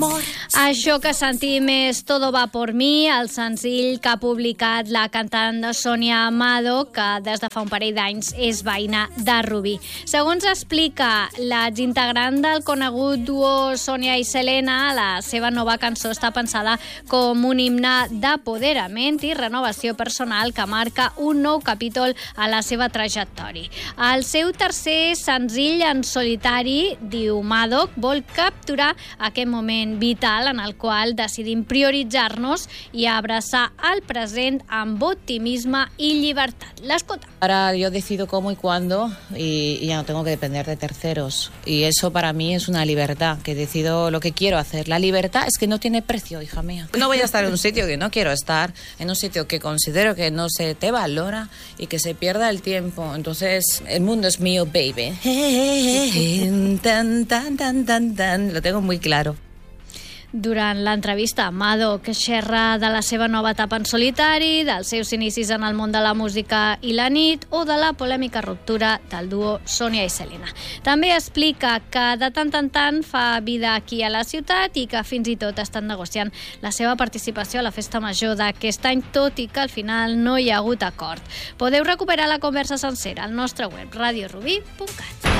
Això que sentim és Todo va por mí, el senzill que ha publicat la cantant Sonia Amado, que des de fa un parell d'anys és veïna de Rubí. Segons explica l'exintegrant del conegut duo Sonia i Selena, la seva nova cançó està pensada com un himne d'apoderament i renovació personal que marca un nou capítol a la seva trajectòria. El seu tercer senzill en solitari, diu Madoc, vol capturar aquest moment vital en el qual decidim prioritzar-nos i abraçar el present amb optimisme i llibertat. L'escolta. Ahora yo decido cómo y cuándo y ya no tengo que depender de terceros. Y eso para mí es una libertad, que decido lo que quiero hacer. La libertad es que no tiene precio, hija mía. No voy a estar en un sitio que no quiero estar, en un sitio que considero que no se te valora y que se pierda el tiempo. Entonces, el mundo es mío, baby. Tan, tan, tan, tan, tan. Lo tengo muy claro. Durant l'entrevista, Madoc xerra de la seva nova etapa en solitari, dels seus inicis en el món de la música i la nit o de la polèmica ruptura del duo Sonia i Selena. També explica que de tant en tant fa vida aquí a la ciutat i que fins i tot estan negociant la seva participació a la festa major d'aquest any, tot i que al final no hi ha hagut acord. Podeu recuperar la conversa sencera al nostre web radiorubí.cat.